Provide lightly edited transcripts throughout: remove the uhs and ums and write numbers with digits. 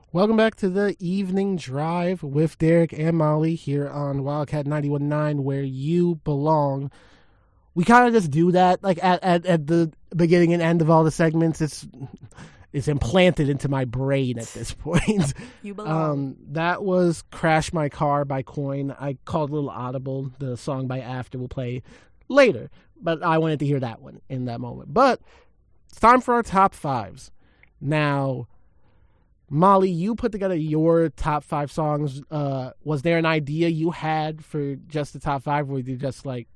Welcome back to the Evening Drive with Derek and Molly here on Wildcat 91.9, where you belong. We kind of just do that like at the beginning and end of all the segments. It's implanted into my brain at this point. You belong. That was Crash My Car by Coin. I called a little audible. The song by After will play later, but I wanted to hear that one in that moment. But it's time for our top fives. Now, Molly, you put together your top five songs. Was there an idea you had for just the top five, or was it just like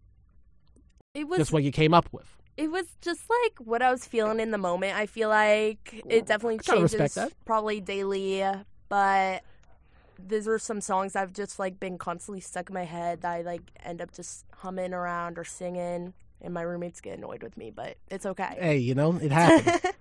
It was just what you came up with? it was just like what I was feeling in the moment. I feel like it definitely I kinda respect changes that. probably daily, but these are some songs I've just like been constantly stuck in my head that I like end up just humming around or singing, and my roommates get annoyed with me, but it's okay. Hey, it happens.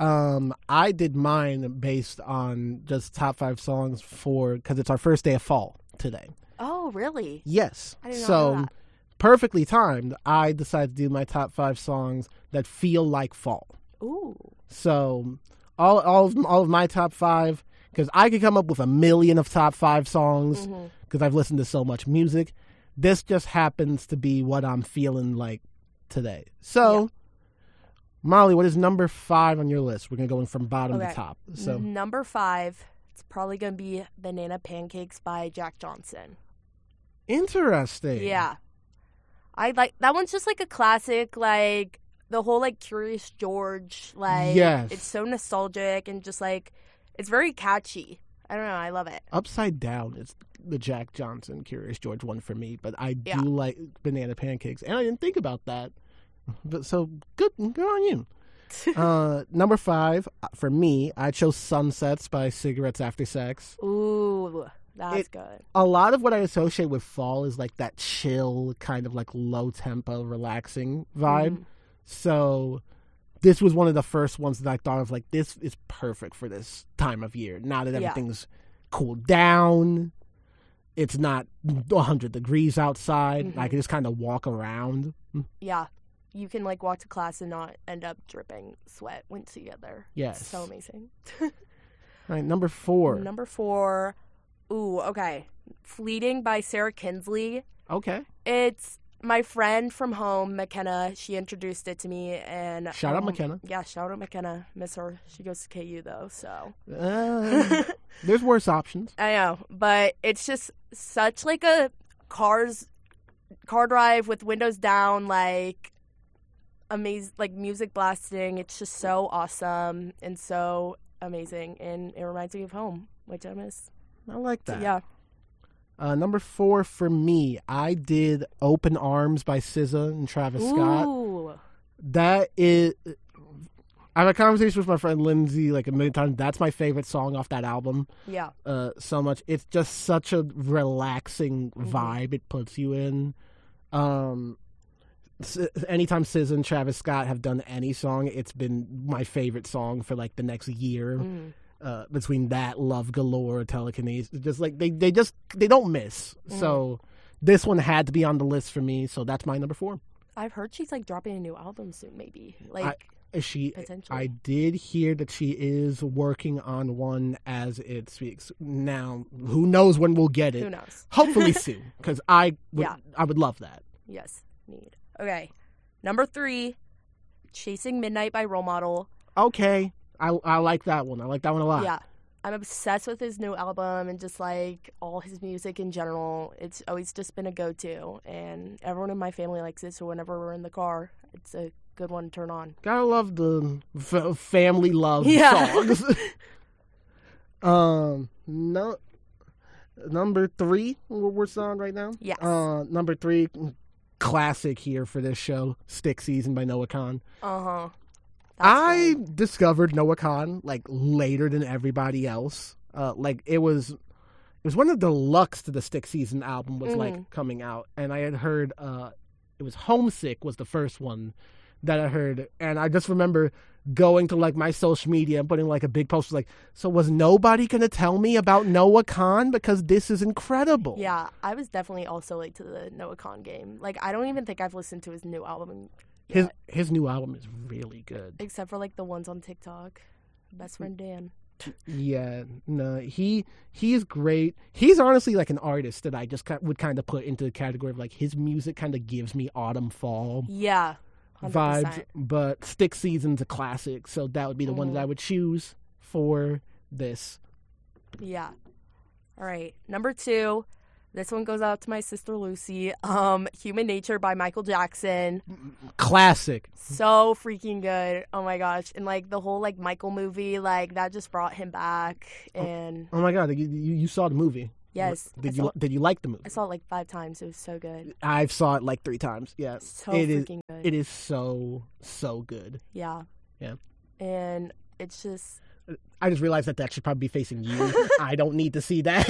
I did mine based on just top five songs because it's our first day of fall today. Oh, really? Yes. I did not So know that. perfectly timed. I decided to do my top five songs that feel like fall. Ooh. So all of my top five, because I could come up with a million of top five songs because I've listened to so much music. This just happens to be what I'm feeling like today. So, Molly, what is number 5 on your list? We're gonna go in from bottom to Okay. top. So Number 5, it's probably going to be Banana Pancakes by Jack Johnson. interesting. Yeah. I like that one's just like a classic, like the whole like Curious George, like Yes. it's so nostalgic and just like it's very catchy. I don't know, I love it. Upside Down is the Jack Johnson Curious George one for me, but I Yeah. do like Banana Pancakes, and I didn't think about that. But so good on you. Number 5 for me, I chose Sunsets by Cigarettes After Sex. Ooh, that's It- good. A lot of what I associate with fall is like that chill, kind of like low tempo, relaxing vibe. Mhm. So this was one of the first ones that I thought of like, this is perfect for this time of year. Now that Yeah. everything's cooled down, it's not 100 degrees outside. I can just kind of walk around. Yeah. You can like walk to class and not end up dripping sweat when together. Yes. It's so amazing. All right, number 4. Number 4. Ooh, okay. Fleeting by Sarah Kinsley. Okay. It's my friend from home, McKenna. She introduced it to me, and Shout out McKenna. Yeah, shout out McKenna. Miss her. She goes to KU though, so There's worse options. I know. But it's just such like a car drive with windows down, like amazing, like music blasting. It's just so awesome and so amazing, and it reminds me of home, which I miss. I like So, that. yeah. Number 4 for me, I did Open Arms by SZA and Travis Scott. Ooh. That is, I have a conversation with my friend Lindsay like a million times. That's my favorite song off that album. Yeah. So much. It's just such a relaxing vibe it puts you in. Anytime SZA and Travis Scott have done any song, it's been my favorite song for like the next year. Between that, Love Galore, Telekinesis, just like they don't miss. So this one had to be on the list for me. So that's my number 4. I've heard she's like dropping a new album soon, maybe. Like potentially. I did hear that she is working on one as it speaks. Now, who knows when we'll get it? Who knows? Hopefully soon, because I would love that. Yes, need. Okay, number 3, Chasing Midnight by Role Model. Okay, I like that one. I like that one a lot. Yeah, I'm obsessed with his new album and just like all his music in general. It's always just been a go-to, and everyone in my family likes it. So whenever we're in the car, it's a good one to turn on. Gotta love the family love Yeah. songs. No, number 3 we're on right now. Yes. Number 3, classic here for this show, Stick Season by Noah Khan. Uh-huh. I discovered Noah Khan like later than everybody else. Like it was one of the deluxe to the Stick Season album was like coming out, and I had heard it was Homesick was the first one that I heard, and I just remember going to like my social media and putting like a big post like, so was nobody gonna tell me about Noah Khan because this is incredible. Yeah, I was definitely also late to the Noah Khan game. Like, I don't even think I've listened to his new album His new album is really good. except for like the ones on TikTok. Best friend Dan. Yeah, no, he is great. He's honestly like an artist that I just would kind of put into the category of like his music kind of gives me autumn fall Yeah, 100%. vibes. But Stick Season's a classic, so that would be the one that I would choose for this. Yeah. All right, number 2. This one goes out to my sister Lucy. Human Nature by Michael Jackson. Classic. So freaking good. Oh my gosh. And like the whole like Michael movie, like that just brought him back. And oh my God, you saw the movie? Yes. Did you like the movie? I saw it like 5 times. It was so good. I've saw it like 3 times. Yeah. So freaking good. It is so good. Yeah. Yeah. And it's just I just realized that should probably be facing you. I don't need to see that.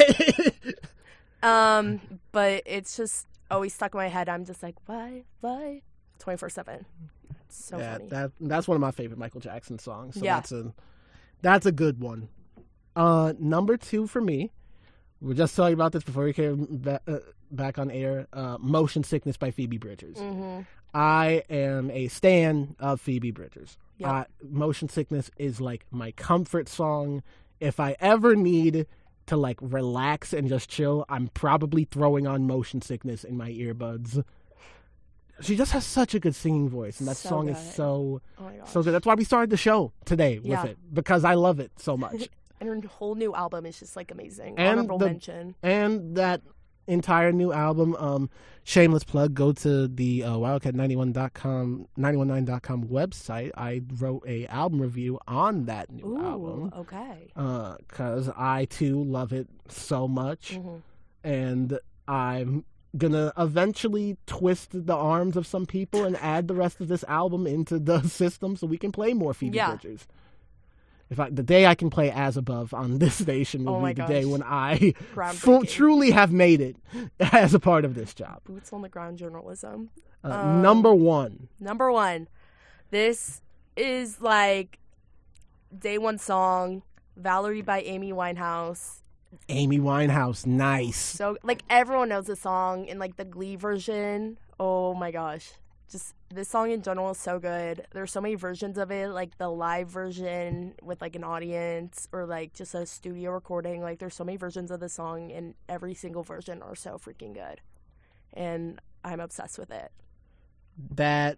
But it's just always stuck in my head. I'm just like, why? 24/7. It's so funny. That's one of my favorite Michael Jackson songs. So yeah. That's a good one. Number 2 for me. We were just talking about this before we came back on air. Motion Sickness by Phoebe Bridgers. Mm-hmm. I am a stan of Phoebe Bridgers. Yep. Motion Sickness is like my comfort song. If I ever need to like relax and just chill, I'm probably throwing on Motion Sickness in my earbuds. She just has such a good singing voice, and that song is so good. That's why we started the show today with it, because I love it so much. And her whole new album is just like amazing. And honorable mention. And that entire new album, shameless plug, go to the wildcat919.com website. I wrote a album review on that new album. Okay. Because I too love it so much. And I'm gonna eventually twist the arms of some people and add the rest of this album into the system so we can play more Phoebe Bridgers. The day I can play As Above on this station will be the day when I truly have made it as a part of this job. Boots on the ground journalism. Number 1. Number 1. This is like day 1 song, Valerie by Amy Winehouse. Amy Winehouse, nice. So like everyone knows the song in like the Glee version. Oh my gosh. Just this song in general is so good. There's so many versions of it, like the live version with like an audience or like just a studio recording. Like there's so many versions of the song, and every single version are so freaking good. And I'm obsessed with it. That,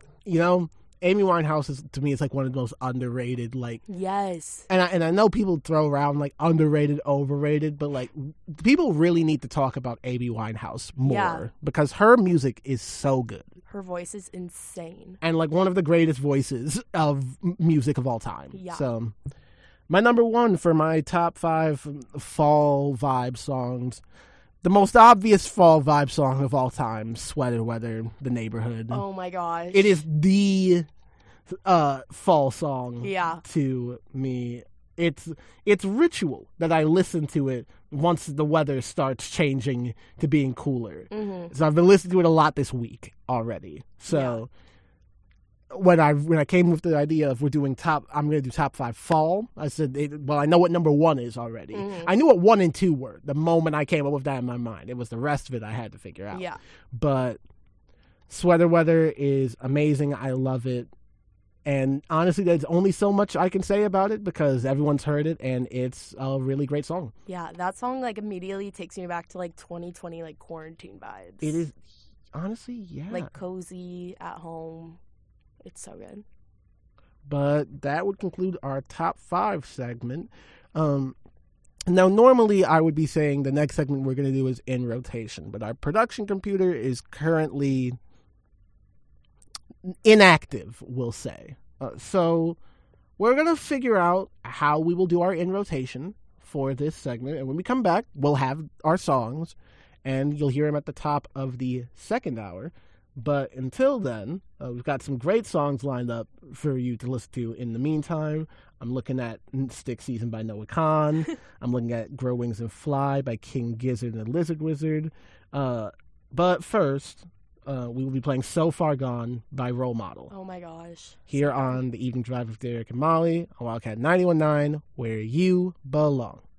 Amy Winehouse is, to me, is like one of the most underrated, like... Yes. And I know people throw around, like, underrated, overrated, but, like, people really need to talk about Amy Winehouse more because her music is so good. Her voice is insane. And, like, one of the greatest voices of music of all time. Yeah. So, my number 1 for my top 5 fall vibe songs... The most obvious fall vibe song of all time, Sweater Weather, The Neighborhood. Oh my gosh. It is the fall song to me. It's ritual that I listen to it once the weather starts changing to being cooler. Mm-hmm. So I've been listening to it a lot this week already. So when I came with the idea of I'm going to do top 5 fall, I said, I know what number 1 is already. Mm-hmm. I knew what 1 and 2 were the moment I came up with that in my mind. It was the rest of it I had to figure out. Yeah. But Sweater Weather is amazing. I love it. And honestly, there's only so much I can say about it because everyone's heard it, and it's a really great song. Yeah, that song like immediately takes me back to like 2020 like quarantine vibes. It is, honestly, yeah. Like cozy at home. It's so good. But that would conclude our top 5 segment. Now, normally I would be saying the next segment we're going to do is in rotation, but our production computer is currently inactive, we'll say. So we're going to figure out how we will do our in rotation for this segment. And when we come back, we'll have our songs, and you'll hear them at the top of the second hour. But until then, we've got some great songs lined up for you to listen to in the meantime. I'm looking at Stick Season by Noah Kahan. I'm looking at Grow Wings and Fly by King Gizzard and the Lizard Wizard. But first, we will be playing So Far Gone by Role Model. Oh my gosh. Here on The Evening Drive with Derek and Molly on Wildcat 91.9, where you belong.